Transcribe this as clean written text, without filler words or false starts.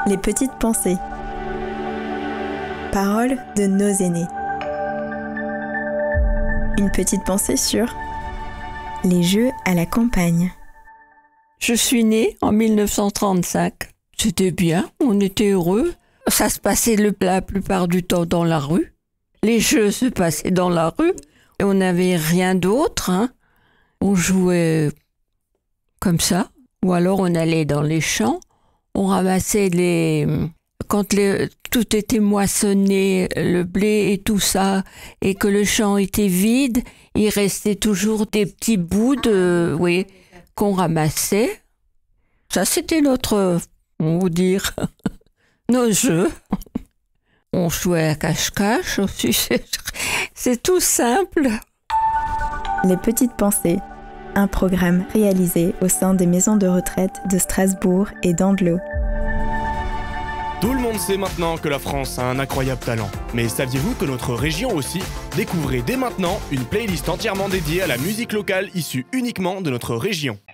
Les petites pensées. Paroles de nos aînés. Une petite pensée sur les jeux à la campagne. Je suis née en 1935. C'était bien, on était heureux. Ça se passait la plupart du temps dans la rue. Les jeux se passaient dans la rue. Et on n'avait rien d'autre. On jouait comme ça. Ou alors on allait dans les champs. On ramassait quand tout était moissonné, le blé et tout ça, et que le champ était vide, il restait toujours des petits bouts qu'on ramassait. Ça, c'était nos jeux. On jouait à cache-cache aussi. C'est tout simple. Les petites pensées. Un programme réalisé au sein des maisons de retraite de Strasbourg et d'Andlau. Tout le monde sait maintenant que la France a un incroyable talent. Mais saviez-vous que notre région aussi? Découvrez dès maintenant une playlist entièrement dédiée à la musique locale issue uniquement de notre région.